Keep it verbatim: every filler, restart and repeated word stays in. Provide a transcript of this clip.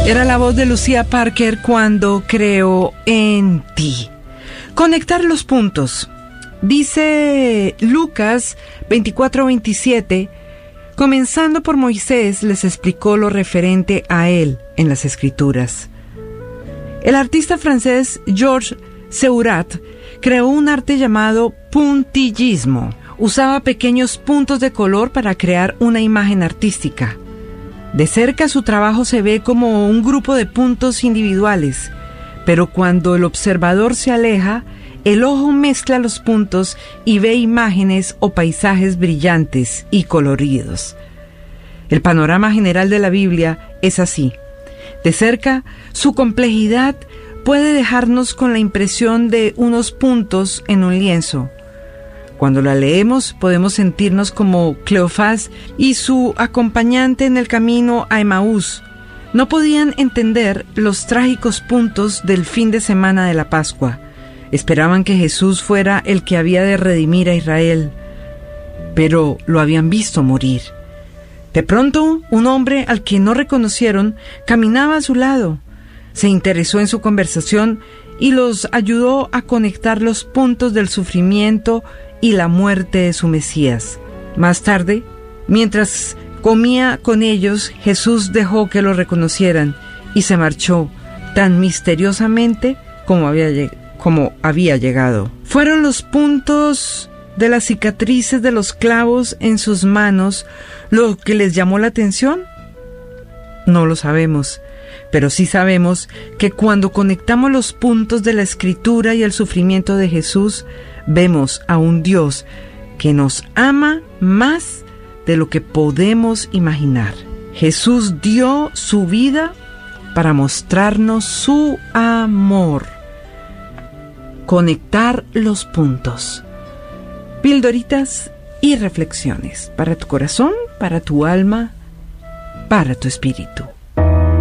Era la voz de Lucía Parker cuando Creo en ti. Conectar los puntos. Dice Lucas veinticuatro veintisiete, comenzando por Moisés, les explicó lo referente a él en las Escrituras. El artista francés Georges Seurat creó un arte llamado puntillismo. Usaba pequeños puntos de color para crear una imagen artística. De cerca su trabajo se ve como un grupo de puntos individuales, pero cuando el observador se aleja, el ojo mezcla los puntos y ve imágenes o paisajes brillantes y coloridos. El panorama general de la Biblia es así. De cerca, su complejidad puede dejarnos con la impresión de unos puntos en un lienzo. Cuando la leemos, podemos sentirnos como Cleofás y su acompañante en el camino a Emaús. No podían entender los trágicos puntos del fin de semana de la Pascua. Esperaban que Jesús fuera el que había de redimir a Israel, pero lo habían visto morir. De pronto, un hombre al que no reconocieron caminaba a su lado. Se interesó en su conversación y los ayudó a conectar los puntos del sufrimiento y la muerte de su Mesías. Más tarde, mientras comía con ellos, Jesús dejó que lo reconocieran y se marchó tan misteriosamente como había, lleg- como había llegado. ¿Fueron los puntos de las cicatrices de los clavos en sus manos lo que les llamó la atención? No lo sabemos, pero sí sabemos que cuando conectamos los puntos de la Escritura y el sufrimiento de Jesús, vemos a un Dios que nos ama más de lo que podemos imaginar. Jesús dio su vida para mostrarnos su amor. Conectar los puntos. Pildoritas y reflexiones para tu corazón, para tu alma, para tu espíritu.